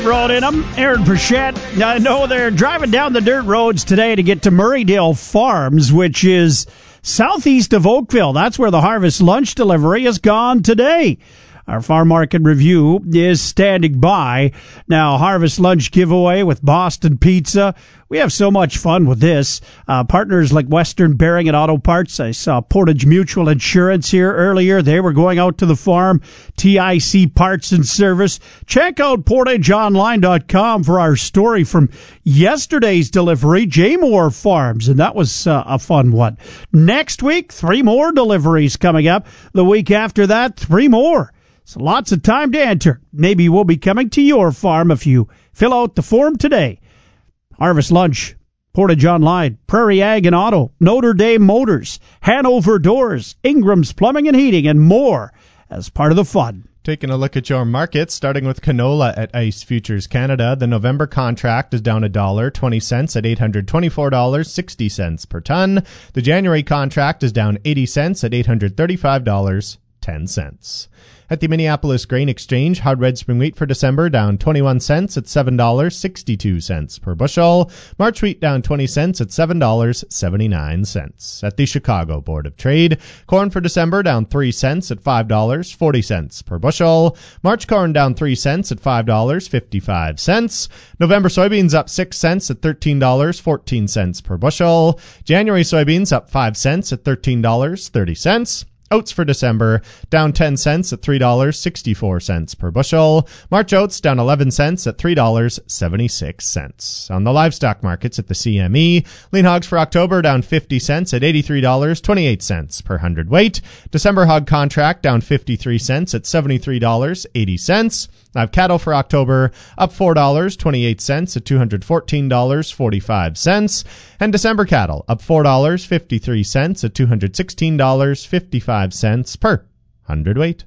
Road in them. Aaron Pritchett. I know they're driving down the dirt roads today to get to Murraydale Farms, which is southeast of Oakville. That's where the Harvest Lunch delivery has gone today. Our farm market review is standing by. Now, Harvest Lunch giveaway with Boston Pizza. We have so much fun with this. Partners like Western Bearing and Auto Parts. I saw Portage Mutual Insurance here earlier. They were going out to the farm. TIC Parts and Service. Check out portageonline.com for our story from yesterday's delivery, Jaymore Farms, and that was a fun one. Next week, 3 more deliveries coming up. The week after that, 3 more. So lots of time to enter. Maybe we'll be coming to your farm if you fill out the form today. Harvest Lunch, Portage Online, Prairie Ag and Auto, Notre Dame Motors, Hanover Doors, Ingram's Plumbing and Heating, and more as part of the fun. Taking a look at your markets, starting with canola at ICE Futures Canada. The November contract is down $1.20 at $824.60 per ton. The January contract is down 80 cents at $835.10. At the Minneapolis Grain Exchange, hard red spring wheat for December down 21 cents at $7.62 per bushel. March wheat down 20 cents at $7.79. At the Chicago Board of Trade, corn for December down 3 cents at $5.40 per bushel. March corn down 3 cents at $5.55. November soybeans up 6 cents at $13.14 per bushel. January soybeans up 5 cents at $13.30. Oats for December down 10 cents at $3.64 per bushel. March oats down 11 cents at $3.76. On the livestock markets at the CME, lean hogs for October down 50 cents at $83.28 per hundredweight. December hog contract down 53 cents at $73.80. Live cattle for October up $4.28 at $214.45. And December cattle up $4.53 at $216.55 per hundredweight.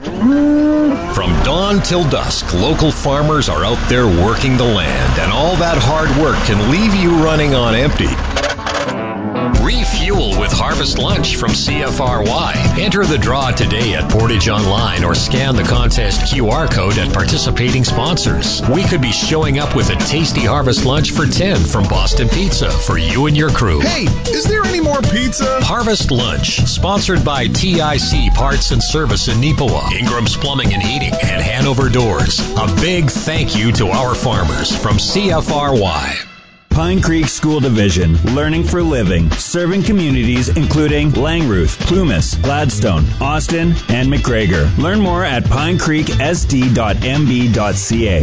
From dawn till dusk, local farmers are out there working the land, and all that hard work can leave you running on empty. Refuel with Harvest Lunch from CFRY. Enter the draw today at Portage Online or scan the contest QR code at participating sponsors. We could be showing up with a tasty Harvest Lunch for 10 from Boston Pizza for you and your crew. Hey, is there any more pizza? Harvest Lunch, sponsored by TIC Parts and Service in Neepawa, Ingram's Plumbing and Heating, and Hanover Doors. A big thank you to our farmers from CFRY. Pine Creek School Division, learning for living, serving communities including Langruth, Plumas, Gladstone, Austin, and McGregor. Learn more at pinecreeksd.mb.ca.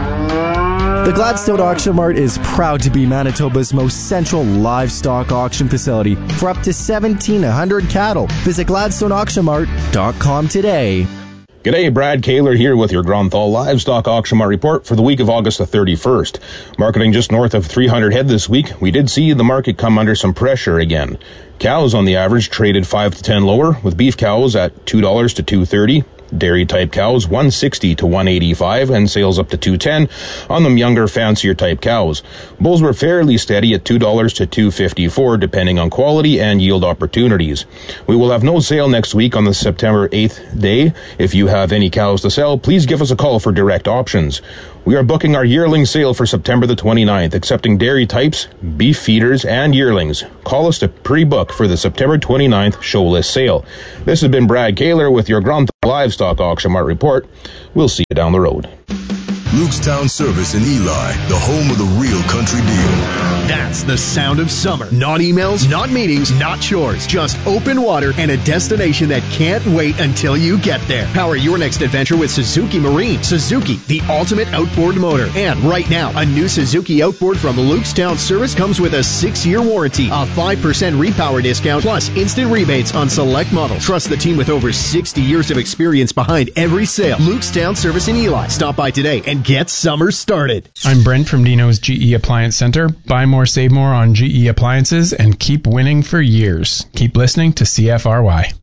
The Gladstone Auction Mart is proud to be Manitoba's most central livestock auction facility for up to 1,700 cattle. Visit GladstoneAuctionMart.com today. G'day, Brad Kaler here with your Grunthal Livestock Auction Mart report for the week of August the 31st. Marketing just north of 300 head this week, we did see the market come under some pressure again. Cows on the average traded 5 to 10 lower, with beef cows at $2 to $2.30. Dairy type cows $160 to $185, and sales up to $210 on them younger, fancier type cows. Bulls were fairly steady at $2 to $254, depending on quality and yield opportunities. We will have no sale next week on the September 8th day. If you have any cows to sell, please give us a call for direct options. We are booking our yearling sale for September the 29th, accepting dairy types, beef feeders, and yearlings. Call us to pre-book for the September 29th show list sale. This has been Brad Kaler with your Grunthal Livestock Auction Mart report. We'll see you down the road. Lukestown Service in Eli, the home of the real country deal. That's the sound of summer. Not emails, not meetings, not chores. Just open water and a destination that can't wait until you get there. Power your next adventure with Suzuki Marine. Suzuki, the ultimate outboard motor. And right now, a new Suzuki outboard from Lukestown Service comes with a 6-year warranty, a 5% repower discount, plus instant rebates on select models. Trust the team with over 60 years of experience behind every sale. Lukestown Service in Eli. Stop by today and get summer started. I'm Brent from Dino's GE Appliance Center. Buy more, save more on GE appliances and keep winning for years. Keep listening to CFRY.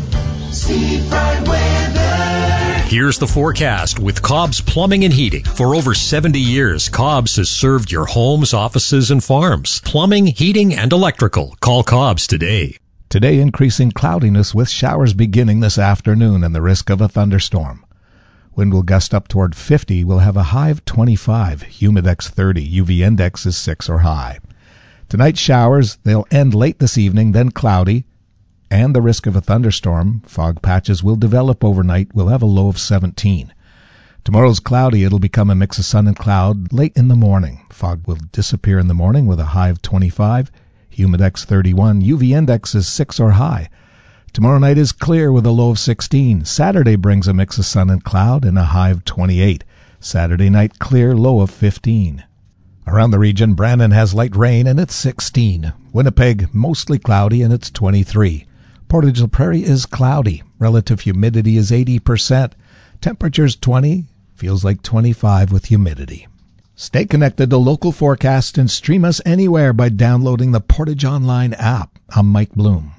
Here's the forecast with Cobb's Plumbing and Heating. For over 70 years, Cobb's has served your homes, offices, and farms. Plumbing, heating, and electrical. Call Cobb's today. Today, increasing cloudiness with showers beginning this afternoon and the risk of a thunderstorm. Wind will gust up toward 50. We'll have a high of 25. Humidex 30. UV index is 6 or high. Tonight's showers, they'll end late this evening, then cloudy, and the risk of a thunderstorm. Fog patches will develop overnight. We'll have a low of 17. Tomorrow's cloudy. It'll become a mix of sun and cloud late in the morning. Fog will disappear in the morning with a high of 25. Humidex 31. UV index is 6 or high. Tomorrow night is clear with a low of 16. Saturday brings a mix of sun and cloud and a high of 28. Saturday night clear, low of 15. Around the region, Brandon has light rain and it's 16. Winnipeg, mostly cloudy and it's 23. Portage la Prairie is cloudy. Relative humidity is 80%. Temperature's 20. Feels like 25 with humidity. Stay connected to local forecasts and stream us anywhere by downloading the Portage Online app. I'm Mike Bloom.